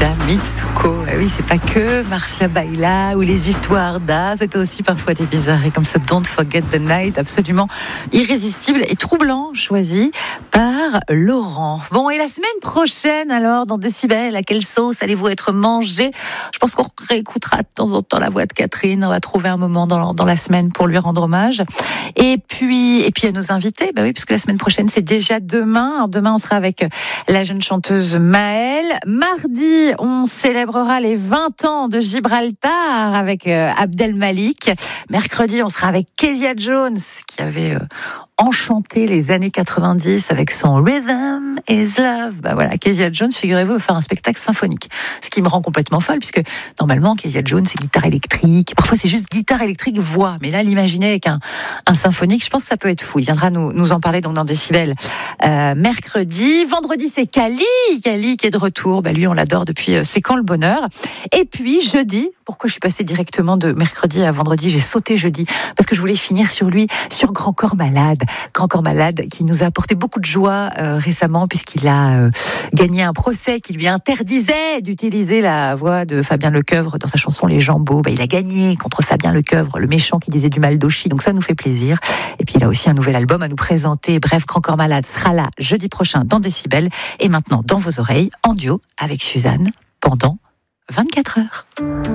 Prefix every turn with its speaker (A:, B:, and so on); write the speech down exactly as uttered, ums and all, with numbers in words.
A: Frida Mitsuko. Eh oui, c'est pas que Marcia Baila ou les histoires d'A, c'est aussi parfois des bizarreries comme ce Don't Forget the Night, absolument irrésistible et troublant, choisi par Laurent. Bon, et la semaine prochaine, alors, dans Décibel, à quelle sauce allez-vous être mangé? Je pense qu'on réécoutera de temps en temps la voix de Catherine. On va trouver un moment dans, dans la semaine pour lui rendre hommage. Et puis, et puis à nos invités, bah oui, puisque la semaine prochaine, c'est déjà demain. Alors, demain, on sera avec la jeune chanteuse Maëlle. Mardi, on célébrera les vingt ans de Gibraltar avec euh, Abdel Malik. Mercredi, on sera avec Kezia Jones, qui avait euh, enchanté les années quatre-vingt-dix avec son Rhythm is Love. Bah voilà, Kezia Jones, figurez-vous, va faire un spectacle symphonique. Ce qui me rend complètement folle, puisque normalement, Kezia Jones, c'est guitare électrique. Parfois, c'est juste guitare électrique, voix. Mais là, l'imaginer avec un, un symphonique, je pense que ça peut être fou. Il viendra nous, nous en parler donc dans Décibel euh, mercredi. Vendredi, c'est Kali. Kali qui est de retour. Bah lui, on l'adore depuis euh, C'est quand le bonheur. Et puis, jeudi, pourquoi je suis passée directement de mercredi à vendredi? J'ai sauté jeudi parce que je voulais finir sur lui, sur Grand Corps Malade. Grand Corps Malade qui nous a apporté beaucoup de joie euh, récemment puisqu'il a euh, gagné un procès qui lui interdisait d'utiliser la voix de Fabien Lecoeuvre dans sa chanson Les Jambeaux. Bah, il a gagné contre Fabien Lecoeuvre, le méchant qui disait du mal d'Auchy. Donc ça nous fait plaisir. Et puis il a aussi un nouvel album à nous présenter. Bref, Grand Corps Malade sera là jeudi prochain dans Décibel et maintenant dans vos oreilles en duo avec Suzanne pendant vingt-quatre heures.